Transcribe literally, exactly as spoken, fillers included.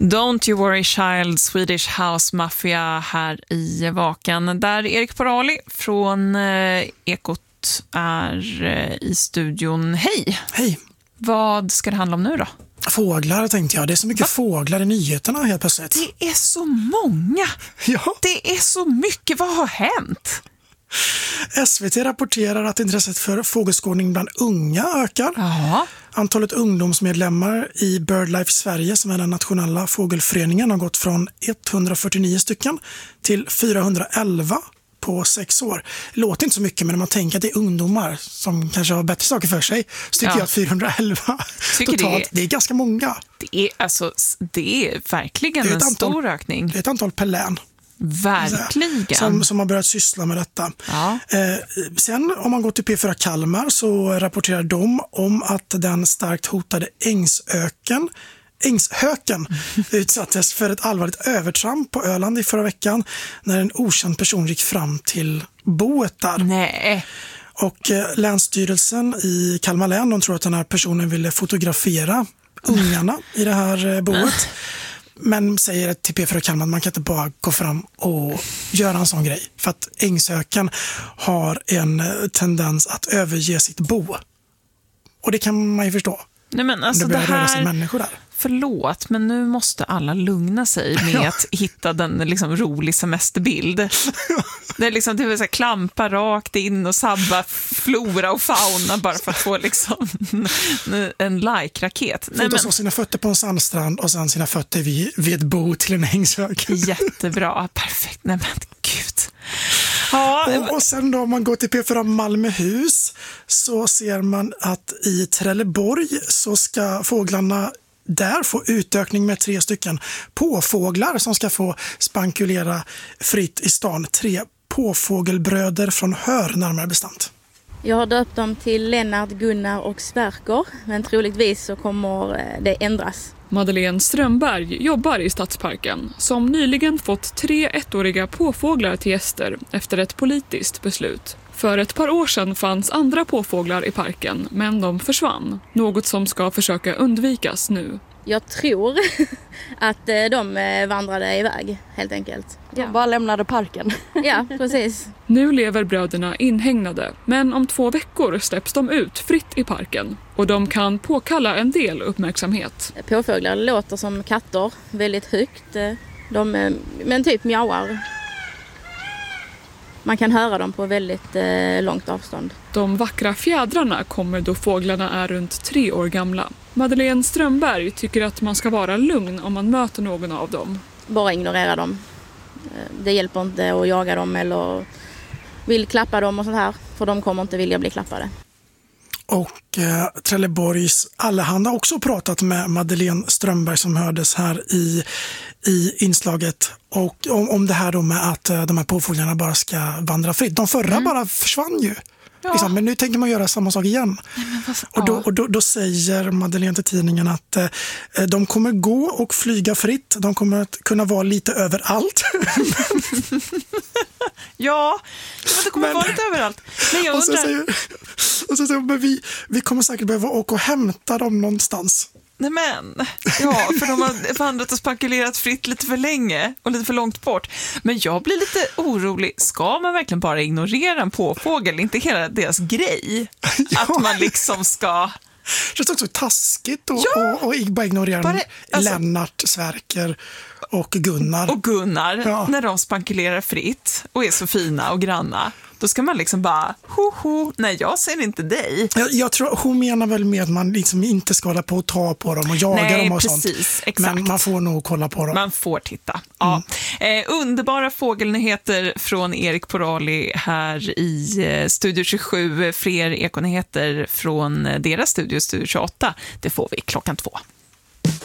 Don't You Worry Child, Swedish House Mafia här i Vakan. Där Erik Porali från eh, Ekot är eh, i studion. Hej! Hej! Vad ska det handla om nu då? Fåglar tänkte jag. Det är så mycket Va? fåglar i nyheterna helt plötsligt. Det är så många! Ja. Det är så mycket. Vad har hänt? S V T rapporterar att intresset för fågelskådning bland unga ökar. Jaha. Antalet ungdomsmedlemmar i BirdLife Sverige, som är den nationella fågelföreningen, har gått från etthundrafyrtionio stycken till fyrahundraelva på sex år. Det låter inte så mycket, men när man tänker att det är ungdomar som kanske har bättre saker för sig, så tycker ja. jag att fyrahundraelva tycker totalt, det är, det är ganska många. Det är, alltså, det är verkligen det är en antal, stor ökning. Det är ett antal per län. Verkligen. Som, som har börjat syssla med detta. Ja. Eh, sen om man går till P fyra Kalmar så rapporterar de om att den starkt hotade ängsöken, ängshöken utsattes för ett allvarligt övertramp på Öland i förra veckan när en okänd person gick fram till boet där. Nej. Och eh, Länsstyrelsen i Kalmar län, de tror att den här personen ville fotografera ungarna i det här eh, boet. Men säger till P fyra Kalmar att man kan inte bara gå fram och göra en sån grej. För att ängshöken har en tendens att överge sitt bo. Och det kan man ju förstå. Nej, men alltså det börjar det här... röra sig människor där. Förlåt, men nu måste alla lugna sig med ja. att hitta den liksom rolig semesterbild. Det är liksom det vill säga, klampa rakt in och sabba flora och fauna bara för att få liksom en like-raket. Fota så sina fötter på en sandstrand och sen sina fötter vid, vid ett bo till en ängshök. Jättebra, perfekt. Nej men gud. Ja. Och, och sen då om man går till P fyra Malmöhus så ser man att i Trelleborg så ska fåglarna där få utökning med tre stycken påfåglar som ska få spankulera fritt i stan. Tre påfågelbröder från Hör, närmare bestämt. Jag har döpt dem till Lennart, Gunnar och Sverker, men troligtvis så kommer det ändras. Madeleine Strömberg jobbar i Stadsparken som nyligen fått tre ettåriga påfåglar till gäster efter ett politiskt beslut. För ett par år sedan fanns andra påfåglar i parken, men de försvann. Något som ska försöka undvikas nu. Jag tror att de vandrade iväg, helt enkelt. De ja. bara lämnade parken. Ja, precis. Nu lever bröderna inhägnade, men om två veckor släpps de ut fritt i parken. Och de kan påkalla en del uppmärksamhet. Påfåglar låter som katter, väldigt högt. De, men typ mjauar. Man kan höra dem på väldigt eh, långt avstånd. De vackra fjädrarna kommer då fåglarna är runt tre år gamla. Madeleine Strömberg tycker att man ska vara lugn om man möter någon av dem. Bara ignorera dem. Det hjälper inte att jaga dem eller vill klappa dem och sånt här. För de kommer inte vilja bli klappade. Och eh, Trelleborgs Allehanda har också pratat med Madeleine Strömberg som hördes här i, i inslaget. Och om, om det här då med att eh, de här påfåglarna bara ska vandra fritt. De förra mm. bara försvann ju. Ja. Liksom, men nu tänker man göra samma sak igen. Nej, vad, och då, och då, då säger Madeleine till tidningen att eh, de kommer gå och flyga fritt. De kommer att kunna vara lite överallt. Ja, det kommer men, vara lite överallt. Men jag och så undrar... säger, och så säger men vi, vi kommer säkert behöva åka och hämta dem någonstans. Nej men, ja, för de har vandrat och spankulerat fritt lite för länge och lite för långt bort. Men jag blir lite orolig. Ska man verkligen bara ignorera en påfågel? Inte hela deras grej. Ja. Att man liksom ska... Det är också taskigt och, ja. och, och bara ignorera bara, alltså... Lennart, Sverker och Gunnar. Och Gunnar, ja. När de spankulerar fritt och är så fina och granna. Då ska man liksom bara, ho, ho, nej jag ser inte dig. Jag, jag tror hon menar väl med att man liksom inte ska hålla på och ta på dem och jaga nej, dem och precis, sånt. Exakt. Men man får nog kolla på dem. Man får titta. Ja. Mm. Eh, underbara fågelnyheter från Erik Porali här i eh, Studio tjugosju. Fler ekonyheter från deras studio, Studio tjugoåtta. Det får vi klockan två.